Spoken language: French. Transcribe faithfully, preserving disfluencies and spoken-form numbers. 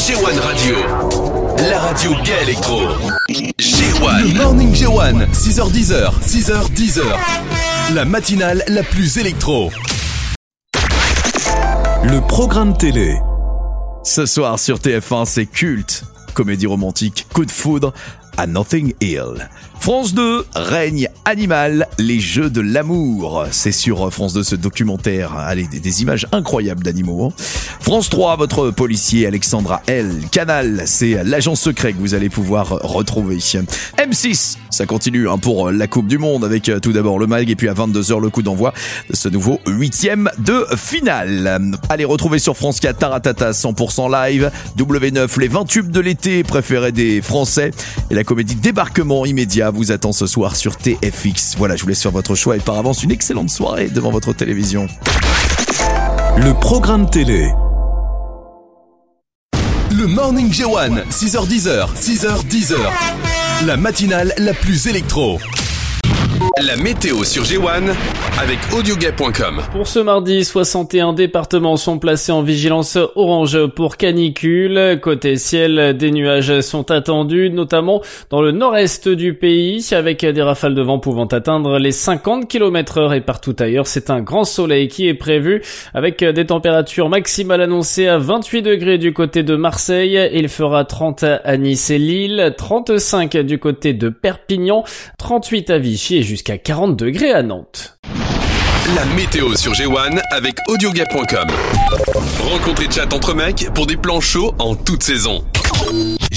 G un Radio, la radio gay électro. G un. Le Morning G un, six heures dix, six heures dix. La matinale la plus électro. Le programme télé. Ce soir sur T F un, c'est culte. Comédie romantique, coup de foudre à Notting Hill. France deux, règne animal, les jeux de l'amour. C'est sur France deux ce documentaire. Allez, des, des images incroyables d'animaux. Hein. France trois, votre policier Alexandra L. Canal, c'est l'agent secret que vous allez pouvoir retrouver. M six, ça continue hein, pour la Coupe du Monde avec tout d'abord le mag et puis à vingt-deux heures le coup d'envoi de ce nouveau huitième de finale. Allez, retrouvez sur France quatre Taratata cent pour cent live, W neuf, les vingt tubes de l'été préférés des Français et la comédie Débarquement immédiat vous attend ce soir sur T F X. Voilà, je vous laisse faire votre choix et par avance une excellente soirée devant votre télévision. Le programme télé. Le Morning G un, six heures dix, six heures dix. La matinale la plus électro. La météo sur G un avec audiogay point com. Pour ce mardi, soixante et un départements sont placés en vigilance orange pour canicule. Côté ciel, des nuages sont attendus, notamment dans le nord-est du pays, avec des rafales de vent pouvant atteindre les cinquante kilomètres heure et partout ailleurs. C'est un grand soleil qui est prévu, avec des températures maximales annoncées à vingt-huit degrés du côté de Marseille. Il fera trente à Nice et Lille, trente-cinq du côté de Perpignan, trente-huit à Vichy et jusqu'à quarante degrés à Nantes. La météo sur G un avec audiogay point com. Rencontre et chat entre mecs pour des plans chauds en toute saison.